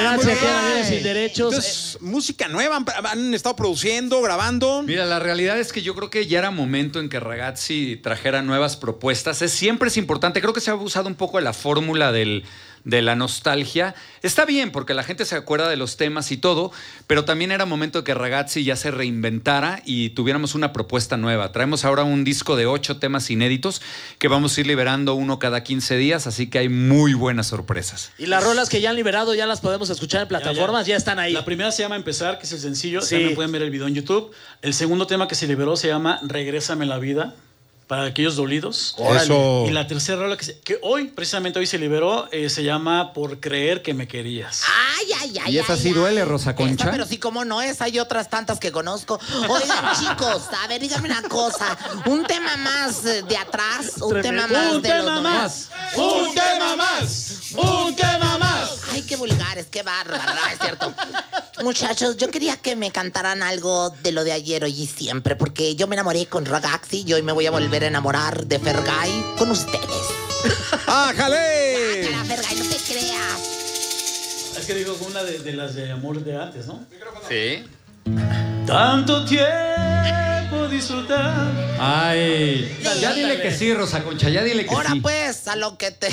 Ragazzi, muy aquí en bien. Aviones Sin Derechos. Entonces, música nueva, han estado produciendo, grabando. Mira, la realidad es que yo creo que ya era momento en que Ragazzi trajera nuevas propuestas. Siempre es importante, creo que se ha abusado un poco de la fórmula de la nostalgia. Está bien, porque la gente se acuerda de los temas y todo, pero también era momento de que Ragazzi ya se reinventara y tuviéramos una propuesta nueva. Traemos ahora un disco de 8 temas inéditos que vamos a ir liberando uno cada 15 días, así que hay muy buenas sorpresas. Y las rolas que ya han liberado ya las podemos escuchar en plataformas, ya están ahí. La primera se llama Empezar, que es el sencillo. Sí. También pueden ver el video en YouTube. El segundo tema que se liberó se llama Regrésame la vida, para aquellos dolidos. Eso. Y la tercera rola que hoy, precisamente hoy se liberó, se llama Por creer que me querías. ¿Y esa sí duele, Rosa Concha? Esa, pero sí, como no es, hay otras tantas que conozco. Oigan, chicos, a ver, díganme una cosa. Un tema más de atrás, un tema más Un de tema los más. ¡Un tema más! ¡Un tema más! Ay, qué vulgares, qué bárbaro, es cierto. Muchachos, yo quería que me cantaran algo de lo de ayer, hoy y siempre, porque yo me enamoré con Ragazzi y hoy me voy a volver a enamorar de Fergay con ustedes. ¡Ájale! Sácala, Fergay, no te creas. Es que digo una de las de amor de antes, ¿no? Sí. Tanto tiempo disfrutar. Ay, ya dile que sí, Rosa Concha, ya dile que Ahora sí. pues, a lo que te...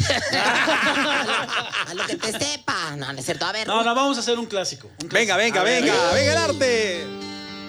a lo que te sepa. No, no es cierto, a ver. No, vamos a hacer un clásico. Venga, venga, venga, venga el arte.